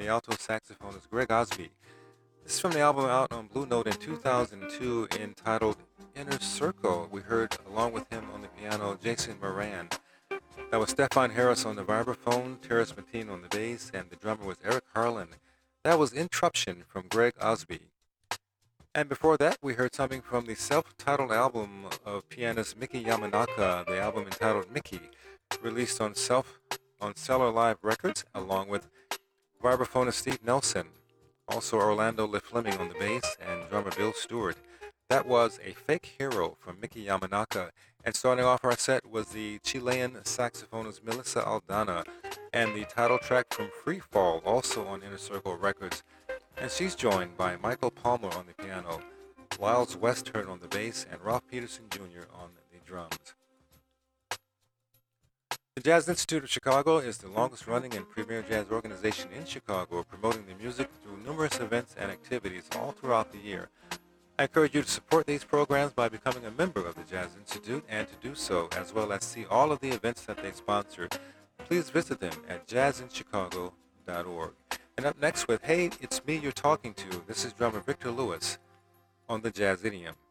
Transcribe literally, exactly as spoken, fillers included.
the alto saxophonist Greg Osby. This is from the album out on Blue Note in two thousand two entitled Inner Circle. We heard along with him on the piano Jason Moran. That was Stefan Harris on the vibraphone, Terrace Mateen on the bass, and the drummer was Eric Harlan. That was Interruption from Greg Osby. And before that, we heard something from the self-titled album of pianist Miki Yamanaka, the album entitled Mickey, released on Self on Cellar Live Records, along with vibraphonist Steve Nelson, also Orlando LeFleming on the bass, and drummer Bill Stewart. That was A Fake Hero from Miki Yamanaka. And starting off our set was the Chilean saxophonist Melissa Aldana, and the title track from Free Fall, also on Inner Circle Records. And she's joined by Michael Palmer on the piano, Lyles Western on the bass, and Ralph Peterson Junior on the drums. The Jazz Institute of Chicago is the longest-running and premier jazz organization in Chicago, promoting the music through numerous events and activities all throughout the year. I encourage you to support these programs by becoming a member of the Jazz Institute, and to do so, as well as see all of the events that they sponsor, please visit them at jazz in chicago dot org. And up next with Hey, It's Me You're Talking To, this is drummer Victor Lewis on the Jazz Idiom.